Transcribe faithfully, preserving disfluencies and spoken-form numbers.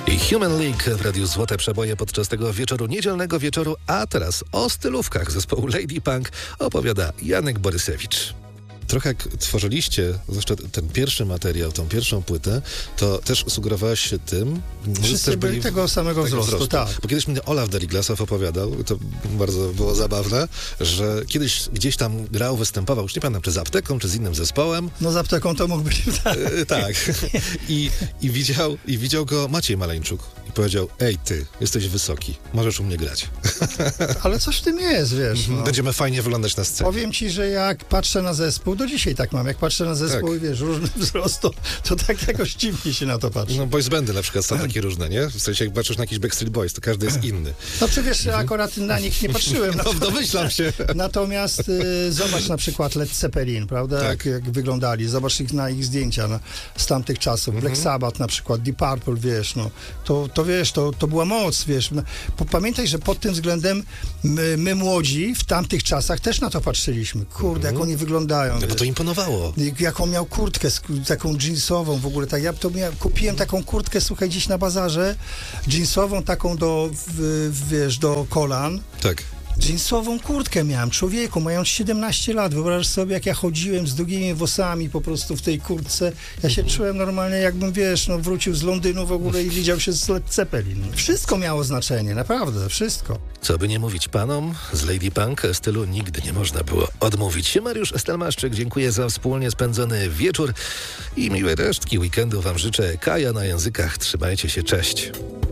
I Human League w Radiu Złote Przeboje podczas tego wieczoru, niedzielnego wieczoru, a teraz o stylówkach zespołu Lady Punk opowiada Janek Borysewicz. Trochę jak tworzyliście, zwłaszcza ten pierwszy materiał, tą pierwszą płytę, to też sugerowałeś się tym, że też byli tego samego, samego wzrostu, wzrostu, tak. Bo kiedyś mnie Olaf Deliglasow opowiadał, to bardzo było zabawne, że kiedyś gdzieś tam grał, występował, już nie pamiętam, czy z Apteką, czy z innym zespołem. No z Apteką to mógł być, tak. E, tak. I, i, widział, I widział go Maciej Maleńczuk i powiedział: ej ty, jesteś wysoki, możesz u mnie grać. Ale coś w tym jest, wiesz. No. Będziemy fajnie wyglądać na scenie. Powiem ci, że jak patrzę na zespół, do dzisiaj tak mam, jak patrzę na zespół tak. i wiesz, różny wzrost, to, to tak jakoś dziwnie się na to patrzy. No boys bandy na przykład są takie różne, nie? W sensie jak patrzysz na jakiś Backstreet Boys, to każdy jest inny. No czy wiesz, mhm. akurat na nich nie patrzyłem. No domyślam się. Natomiast y, zobacz na przykład Led Zeppelin, prawda? Tak. Jak, jak wyglądali. Zobacz ich na ich zdjęcia no, z tamtych czasów. Mhm. Black Sabbath na przykład, Deep Purple, wiesz, no. To, to wiesz, to, to była moc, wiesz. No, pamiętaj, że pod tym względem my, my młodzi w tamtych czasach też na to patrzyliśmy. Kurde, mhm. jak oni wyglądają. No bo to imponowało. Jaką miał kurtkę, taką jeansową w ogóle, tak, ja to miał, kupiłem taką kurtkę, słuchaj, gdzieś na bazarze, jeansową taką do, w, wiesz, do kolan. Tak. Jeansową kurtkę miałem, człowieku, mając siedemnaście lat, wyobraź sobie, jak ja chodziłem z długimi włosami po prostu w tej kurtce, ja się czułem normalnie, jakbym, wiesz, no wrócił z Londynu w ogóle i widział się z Led Zeppelin. Wszystko miało znaczenie, naprawdę, wszystko. Co by nie mówić panom, z Lady Punk stylu nigdy nie można było odmówić. Mariusz Stelmaszczyk, dziękuję za wspólnie spędzony wieczór i miłej resztki weekendu wam życzę. Kaja na językach, trzymajcie się, cześć.